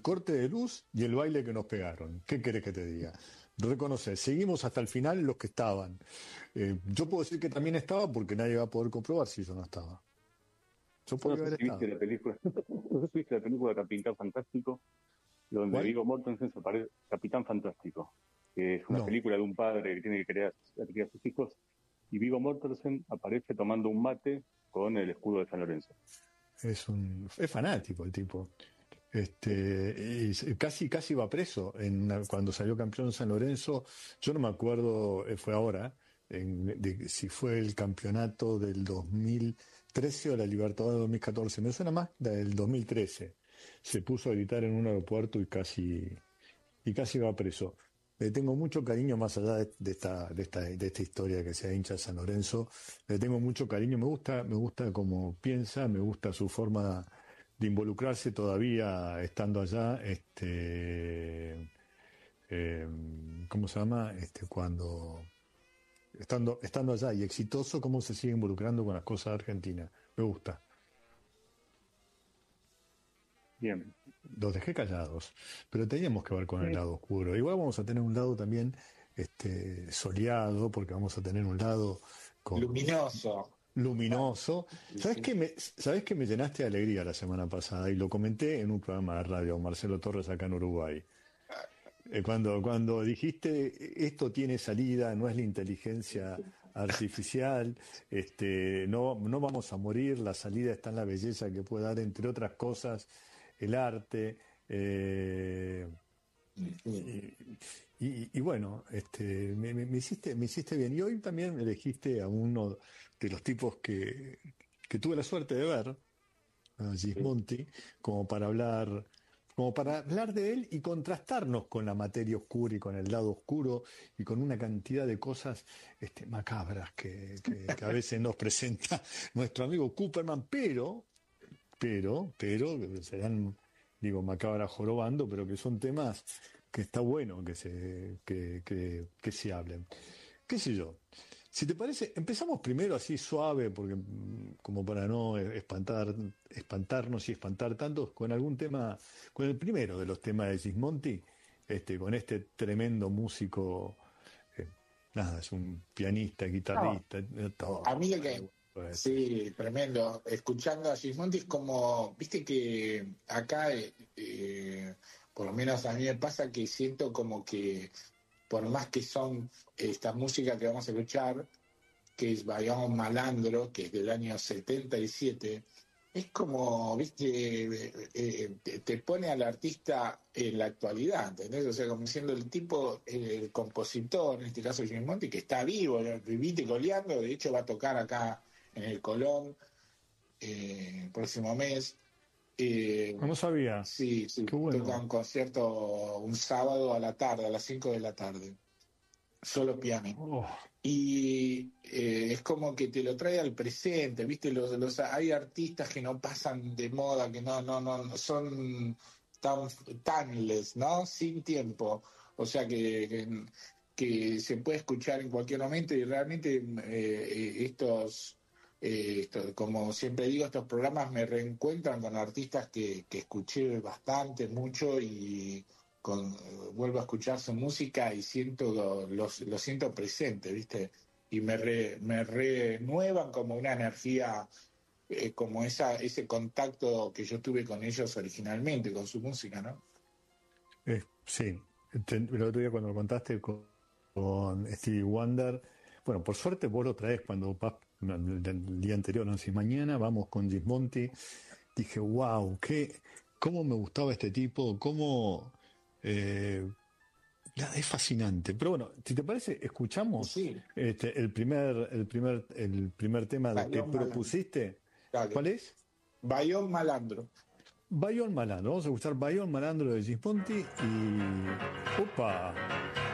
el corte de luz y el baile que nos pegaron. ¿Qué querés que te diga? Reconocer, seguimos hasta el final los que estaban. Yo puedo decir que también estaba porque nadie va a poder comprobar si yo no estaba. Yo Yo no podría sé haber si viste estado. la película, no sé si viste la película Capitán Fantástico, donde ¿Cuál? Viggo Mortensen se aparece Capitán Fantástico, que es una No. película de un padre que tiene que criar a sus hijos, y Viggo Mortensen aparece tomando un mate con el escudo de San Lorenzo. Es fanático el tipo. Casi va preso cuando salió campeón en San Lorenzo. Yo no me acuerdo, fue ahora, de si fue el campeonato del 2013 o la Libertadores del 2014. Me suena más del 2013. Se puso a gritar en un aeropuerto y casi va preso. Le tengo mucho cariño más allá de esta historia que sea hincha de San Lorenzo. Le tengo mucho cariño. Me gusta cómo piensa, me gusta su forma de involucrarse todavía estando allá. Eh, ¿Cómo se llama? Cuando estando allá y exitoso, cómo se sigue involucrando con las cosas de Argentina. Me gusta. Bien. Los dejé callados, pero teníamos que ver con el Sí. lado oscuro. Igual vamos a tener un lado también soleado, porque vamos a tener un lado con Luminoso. luminoso. ¿Sabés que me llenaste de alegría la semana pasada? Y lo comenté en un programa de radio con Marcelo Torres acá en Uruguay. Cuando dijiste esto tiene salida, no es la inteligencia artificial, no vamos a morir, la salida está en la belleza que puede dar, entre otras cosas, el arte. Y bueno, me hiciste bien. Y hoy también elegiste a uno de los tipos que tuve la suerte de ver, a Gismonti, como para hablar, como para hablar de él y contrastarnos con la materia oscura y con el lado oscuro y con una cantidad de cosas macabras que a veces nos presenta nuestro amigo Cooperman, pero, serán, digo, macabras jorobando, pero que son temas que está bueno que se hablen. ¿Qué sé yo? Si te parece, empezamos primero así suave, porque como para no espantarnos y espantar tanto, con algún tema, con el primero de los temas de Gismonti, con este tremendo músico, eh, nada, es un pianista, No, guitarrista, a todo. mí lo que, Pues, sí, tremendo. Escuchando a Gismonti es como, viste que acá, por lo menos a mí me pasa que siento como que, por más que son esta música que vamos a escuchar, que es Bayón Malandro, que es del año 77, es como, viste, te pone al artista en la actualidad, ¿entendés? O sea, como siendo el tipo, el compositor, en este caso Jimmy Monti, que está vivo, vivite coleando, de hecho va a tocar acá en el Colón el próximo mes. no sabía. Sí, sí, Qué toca bueno. un concierto un sábado a la tarde, a las 5 de la tarde, solo piano. Oh, Y es como que te lo trae al presente, ¿viste? Hay artistas que no pasan de moda, que no son tan timeless, ¿no? Sin tiempo. O sea que se puede escuchar en cualquier momento y realmente como siempre digo, estos programas me reencuentran con artistas que escuché bastante, mucho y vuelvo a escuchar su música y lo siento presente, ¿viste? Y me renuevan como una energía, como ese contacto que yo tuve con ellos originalmente, con su música, ¿no? sí. El otro día cuando lo contaste con Stevie Wonder, bueno, por suerte vos lo traes cuando el día anterior, no sé, mañana vamos con Gismonti. Dije, wow, cómo me gustaba este tipo, eh, es fascinante. Pero bueno, si te parece, escuchamos Sí, el primer tema que Bayón Malandro. propusiste. Dale. ¿Cuál es? Bayón Malandro. Bayón Malandro. Vamos a escuchar Bayón Malandro de Gismonti y. ¡Opa!